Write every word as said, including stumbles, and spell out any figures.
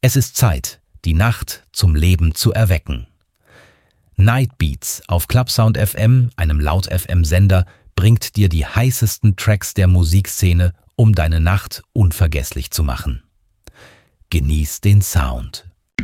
Es ist Zeit, die Nacht zum Leben zu erwecken. Night Beats auf Clubsound F M, einem Laut-F M-Sender, bringt dir die heißesten Tracks der Musikszene, um deine Nacht unvergesslich zu machen. Genieß den Sound.